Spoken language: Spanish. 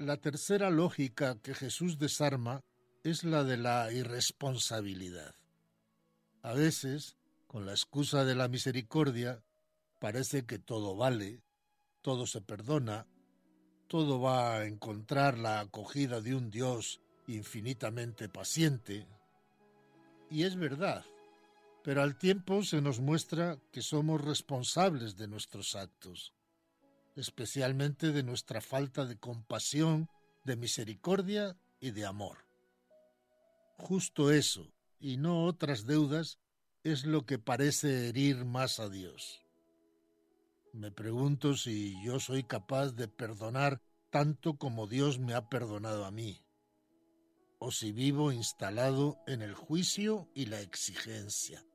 La tercera lógica que Jesús desarma es la de la irresponsabilidad. A veces, con la excusa de la misericordia, parece que todo vale, todo se perdona, todo va a encontrar la acogida de un Dios infinitamente paciente. Y es verdad, pero al tiempo se nos muestra que somos responsables de nuestros actos, especialmente de nuestra falta de compasión, de misericordia y de amor. Justo eso, y no otras deudas, es lo que parece herir más a Dios. Me pregunto si yo soy capaz de perdonar tanto como Dios me ha perdonado a mí, o si vivo instalado en el juicio y la exigencia.